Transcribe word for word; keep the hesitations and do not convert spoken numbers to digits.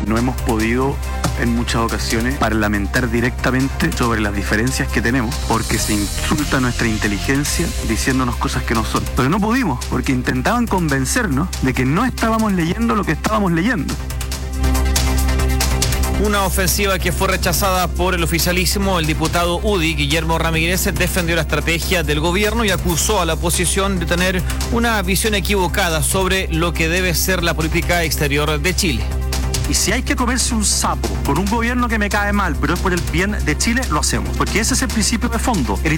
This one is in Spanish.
No hemos podido en muchas ocasiones parlamentar directamente sobre las diferencias que tenemos porque se insulta nuestra inteligencia diciéndonos cosas que no son. Pero no pudimos porque intentaban convencernos de que no estábamos leyendo lo que estábamos leyendo. Una ofensiva que fue rechazada por el oficialismo. El diputado U D I, Guillermo Ramírez, defendió la estrategia del gobierno y acusó a la oposición de tener una visión equivocada sobre lo que debe ser la política exterior de Chile. Y si hay que comerse un sapo con un gobierno que me cae mal, pero es por el bien de Chile, lo hacemos. Porque ese es el principio de fondo. El